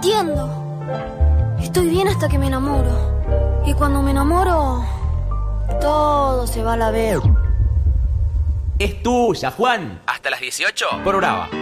entiendo. Estoy bien hasta que me enamoro. Y cuando me enamoro, todo se va a la vez. Es tuya, Juan. Hasta las 18 Por Brava.